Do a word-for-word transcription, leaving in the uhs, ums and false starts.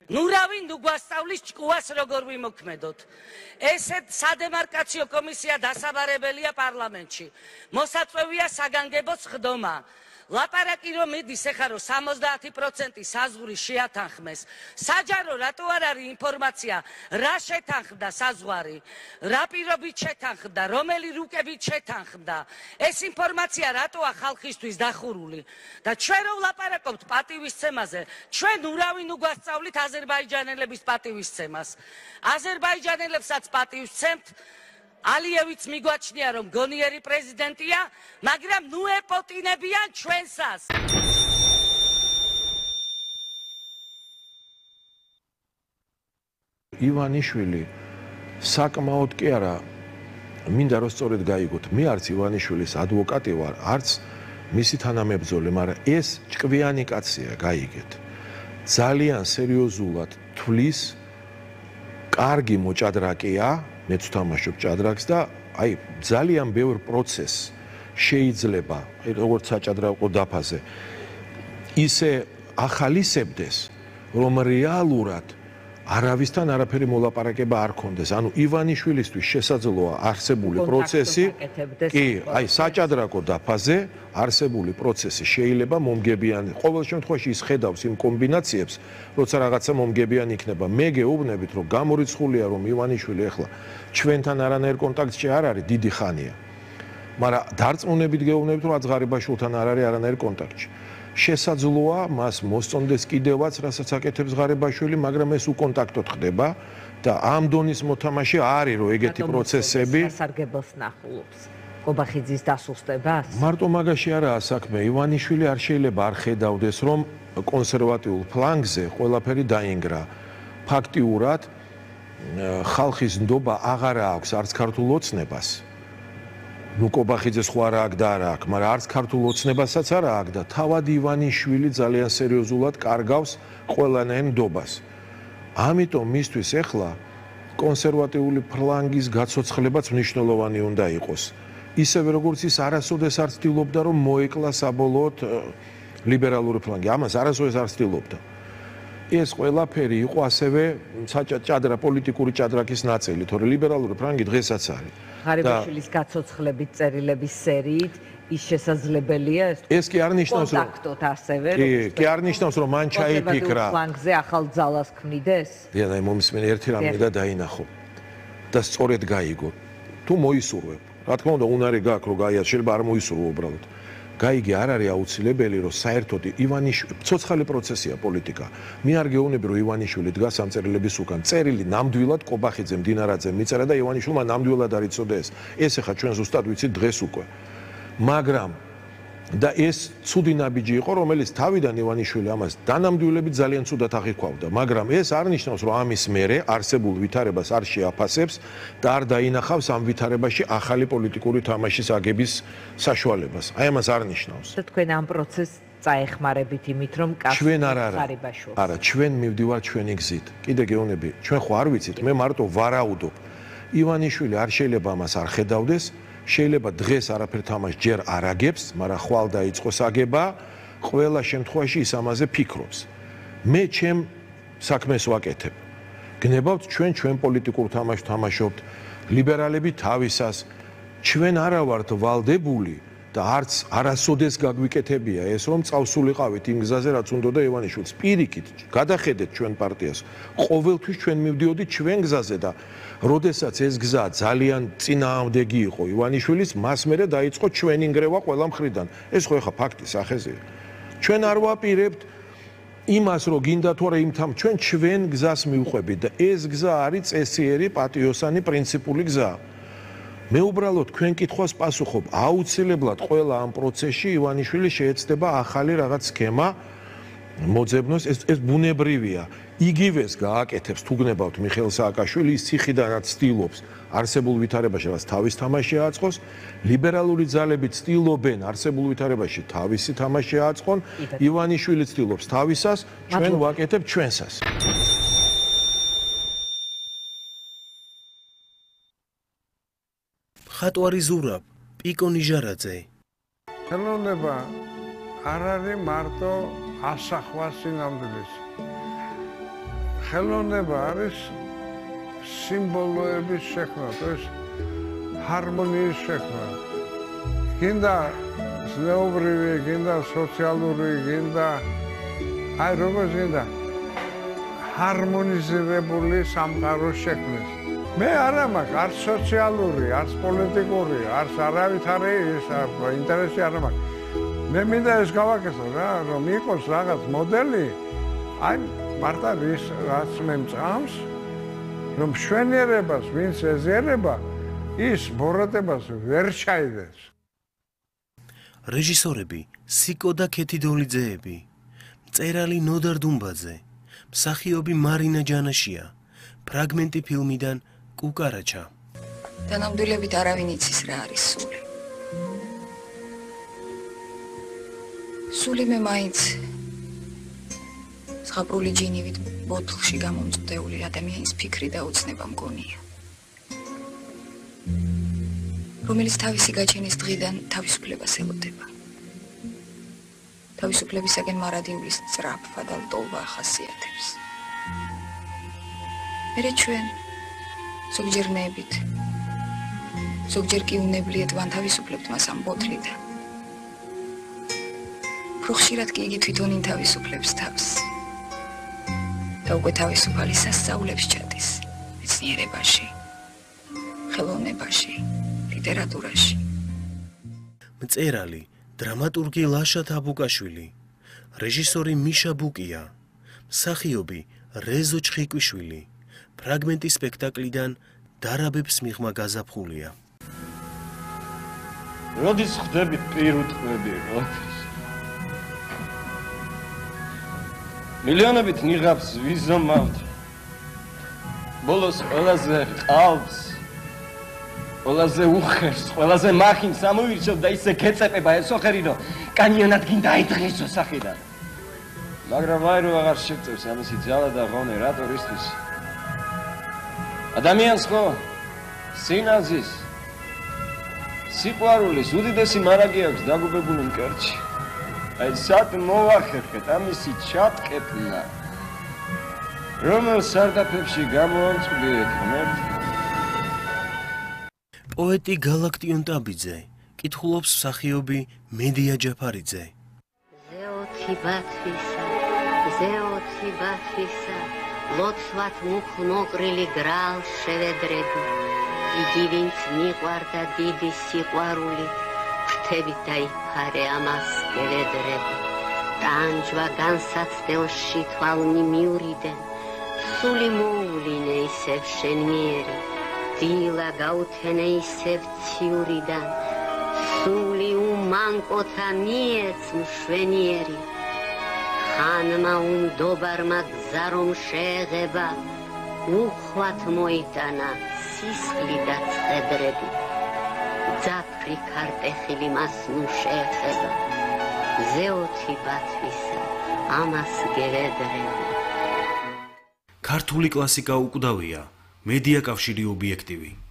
ნურავი ნუ გვასწავლის ჭკუას როგორ ვიმოქმედოთ. ესეთ სადემარკაციო კომისია დასაბარებელია პარლამენტში. მოსაწვევია საგანგებო სხდომა. ლაპარაკი რომ მიდის ეხლა რომ სამოცდაათი პროცენტი საზღვარი შეათანხმეს. საჯარო რატო არ არის ინფორმაცია რა შეთანხმდა საზღვარი, რა პირობით შეთანხმდა, რომელი რუკებით შეთანხმდა. ეს ინფორმაცია რატოა ხალხისთვის დახურული და ჩვენ რომ ვლაპარაკობთ პატივისცემაზე, ჩვენ ურავინ უგვასწავლით აზერბაიჯანელების პატივისცემას. აზერბაიჯანელებსაც პატივისცემთ. ალიევიც მიგვაჩნია რომ გონიერი პრეზიდენტია, მაგრამ ნუ ეპოტინებიან ჩვენსას. ივანიშვილი საკმაოდ კი არა მინდა რომ სწორედ გაიგოთ. მე არც ივანიშვილის ადვოკატი ვარ, არც მისი თანამებრძოლი, მაგრამ ეს ჭკვიანი კაცია, გაიგეთ. ძალიან სერიოზულად თვლის კარგი მოჭადრაკეა, მეც ვთამაშობ ჭადრაკს და აი ძალიან ბევრ პროცესს შეიძლება, როგორც საჭადრაკო დაფაზე, ისე ახალისებდეს, რომ რეალურად არავისთან არაფერი მოლაპარაკება არ ქონდეს. ანუ ივანიშვილისთვის შესაძლოა არსებული პროცესი, კი, აი საჭადრაკო დაფაზე არსებული პროცესი შეიძლება მომგებიანი. ყოველ შემთხვევაში ის ხედავს იმ კომბინაციებს, როცა რაღაცა მომგებიანი იქნება. მე გეუბნებით, რომ გამორიცხულია, რომ ივანიშვილი ახლა ჩვენთან არანაირ კონტაქტში არ არის დიდი ხანია. მაგრამ დარწმუნებით გეუბნებით, რომ აზღარიბაშვილთან არ არის არანაირ კონტაქტში. შესაძლოა მას მოსწონდეს კიდევაც, რასაც აკეთებს ღარიბაშვილი, მაგრამ ეს უკონტაქტოდ ხდება და ამ დონის მოთამაშე არის, რომ ეგეთი პროცესები სასარგებლოს ნახულობს. ყობახიძის დასუსტებას? მარტო მაგაში არაა საქმე. ივანიშვილი არ შეიძლება არ ხედავდეს, რომ კონსერვატიულ ფლანგზე ყველაფერი დაინგრა. ფაქტიურად ხალხის ნდობა აღარ აქვს არც ქართულ ოცნებას. ნუ ყობახიძე სხვა რა აქვს და არა აქვს, მაგრამ არც ქართულ ოცნებასაც არა აქვს და თავად ივანიშვილი ძალიან სერიოზულად კარგავს ყველანაირ ნდობას. ამიტომ მისთვის ახლა კონსერვატიული ფლანგის გაცოცხლებაც მნიშვნელოვანი უნდა იყოს. ისევე როგორც ის არასოდეს არ ცდილობდა რომ მოეკლა საბოლოოდ ლიბერალური ფლანგი. ამას არასოდეს არ ცდილობდა. ეს ყველაფერი იყო ასევე ჭადრა პოლიტიკური ჭადრაკის ნაწილი, თორე ლიბერალური ფლანგი დღესაც არის. ღარიბაშვილის გაცოცხლებით წერილების სერიით ის შესაძლებელია ეს კი არ ნიშნავს რომ კონტაქტოთ ასევე კი კი არ ნიშნავს რომ მან ჩაიფიქრა ფლანგზე ახალ ძალას ქმნიდეს. დიახ, აი მომისმენ ერთი რამე და დაინახო და სწორედ გაიგო. თუ მოისურვებ, რა თქმა უნდა, უნარი გაქვს რომ გაიას, შეიძლება არ მოისურვო უბრალოდ. გაიგე არ არის აუცილებელი რომ საერთოდ ივანიშვილი ცოცხალი პროცესია პოლიტიკა. მე არ გეუბნები რომ ივანიშვილი დგას ამ წერილების უკან. წერილი ნამდვილად ყობახიძემ, დინარაძემ მიწერა და ივანიშვილმა ნამდვილად არ იცოდა ეს. ეს ახლა ჩვენ ზუსტად ვიცით დღეს უკვე. მაგრამ და ეს ცუდი ნაბიჯი იყო, რომელიც თავიდან ივანიშვილი ამას დანამდვილებით ძალიან ცუდად აღიქვავდა, მაგრამ ეს არ ნიშნავს, რომ ამის მერე არსებულ ვითარებას არ შეაფასებს და არ დაინახავს ამ ვითარებაში ახალი პოლიტიკური თამაშის აგების საშუალებას. აი ამას არ ნიშნავს. თქვენ ამ პროცესს წაეხმარებით იმით, რომ ჩვენ არ არა. არა, ჩვენ მივდივართ ჩვენი გზით. კიდე გეუბნები, ჩვენ ხო არ ვიცით, მე მარტო ვარაუდობ. ივანიშვილი არ შეიძლება ამას არ ხედავდეს. შეიძლება დღეს არაფერ თამაშს ჯერ არ აგებს, მაგრამ ხვალ დაიწყოს აგება, ყველა შემთხვევაში ის ამაზე ფიქრობს. მე ჩემ საქმეს ვაკეთებ. გნებავთ ჩვენ ჩვენ პოლიტიკურ თამაშს თამაშობთ, ლიბერალები თავისას, ჩვენ არა ვართ ვალდებული და არც არასოდეს გაგვიკეთებია ეს, რომ წავსულიყავით იმ გზაზე, რაც უნდოდა ივანიშვილს. პირიქით, გადახედეთ ჩვენ პარტიას. ყოველთვის ჩვენ მივდიოდით ჩვენ გზაზე და როდესაც ეს გზა ძალიან წინააღმდეგი იყო ივანიშვილის, მას მერე დაიწყო ჩვენი ნგრევა ყველა მხრიდან. ეს ხო ეხა ფაქტი სახეზეა. ჩვენ არ ვაპირებთ იმას, რომ გინდა თუ არა იმ თამ, ჩვენ ჩვენ გზას მივყვებით და ეს გზა არის წესიერი, პატიოსანი, პრინციპული გზა. მე უბრალოდ თქვენ კითხვას პასუხობ, აუცილებლად ყველა ამ პროცესში ივანიშვილი შეეცდება ახალი რაღაც სქემა მოძებნოს, ეს ეს ბუნებრივია. იგივეს გააკეთებს თუ გნებავთ მიხეილ სააკაშვილი, ის ციხიდანაც ცდილობს არსებულ ვითარებაში რაც თავის თამაში აწყოს, ლიბერალური ძალები ცდილობენ არსებულ ვითარებაში თავისი თამაში აწყონ, ივანიშვილი ცდილობს თავისას, ჩვენ ვაკეთებთ ჩვენსას. ხატვარი ზურაბ, პიკო ნიჟარაძე. ხელოვნება არ არის მარტო ასახვა სინამდვილეს. ხელოვნება არის სიმბოლოების შექმნა, то есть ჰარმონიის შექმნა. გინდა ზნეობრივი, გინდა სოციალური, გინდა აი როგორც გინდა ჰარმონიზირებული სამყაროს შექმნის. მე არა მაქვს არც სოციალური, არც პოლიტიკური, არც არავითარი ის ინტერესი არა მაქვს. მე მინდა ეს გავაკეთო რა, რომ იყოს რაღაც მოდელი, აი მარტად ის რაც მე მწამს, რომ მშვენიერებას ვინც ეზიარება, ის ბოროტებას ვერ ჩაიდეს. რეჟისორები სიკო და ქეთი დოლიძეები, მწერალი ნოდარ დუმბაძე, მსახიობი მარინა ჯანაშია, ფრაგმენტი ფილმიდან კუკარაჩა. დანამდვილებით არავინ იცის რა არის სული. სული მე მაინც ზღაპრული ჯინივით ბოთლში გამომწყვდეული ადამიანის ფიქრი და უცნება მგონია. რომელიც თავისი გაჩენის დღიდან თავისუფლებას ელოდება. თავისუფლებისაგან მარადინის სწრაფ ფადალტოვა ახასიათებს. მერე ჩვენ ზოგჯერ ნებით, ზოგჯერ კი უნებლიეთ ვანთავისუფლებთ მას ამ ბოთლიდან. უფრო ხშირად კი იგი თვითონ ინთავისუფლებს თავს. და უკვე თავისუფალი სასწაულებს ჩადის მეცნიერებაში, ხელოვნებაში, ლიტერატურაში. მწერალი, დრამატურგი ლაშა თაბუკაშვილი, რეჟისორი მიშა ბუკია, მსახიობი რეზო ჩხიკვიშვილი, ფრაგმენტი სპექტაკლიდან დარაბებს მიღმა გაზაფხულია. როდის ხდები პირუტყვები, როდის? მილიონობით ნიღაბს ვიზომავთ. ბოლოს ყველაზე ყავს, ყველაზე უხერს, ყველაზე მახინს ამოვირჩევ და ისე გეწეპება ეს ოხერი, რომ კანიონად გინდა აიდღესო სახიდან. მაგრამ ვაირო აღარ შეწევს ამისი ძალა და ღონე, რატო რისთვის? ადამიანს ხო სინაზის, სიყვარულის უდიდესი მარაგი აქვს დაგუბებული მკერდში. აი სად მოვახერხეთ ამისი ჩატკეპნა, რომელ სარდაფებში გამოამწყდიეთ ღმერთი. პოეტი გალაქტიონ ტაბიძე, კითხულობს მსახიობი მედია ჯაფარიძე. ზეოთი ბათვისა, ზეოთი ბათვისა, ლოცვათ მუხ მოყრილი გრალ შევედრები. იგი ვინც მიყვარდა დიდი სიყვარულით, ფრთებით დაიფარე ამას გევედრები. ტანჯვა განსაცდელში თვალნი მიურიდენ, სული მოუვლინე ისევ შენ მიერი. დილა გაუთენე ისევ ციურიდან, სული უმანკოთა მიეც მშვენიერი. ხანმა უნდობარმა გზა რომ შეეღება, უხვად მოიტანა სისხლი და ცხედრები. ძაფრი ქარტეხილი მას ნუ შეეხება, ზეოთი ბათვისა ამას გევედრები. ქართული კლასიკა უკვდავია, მედია კავშირი ობიექტივი.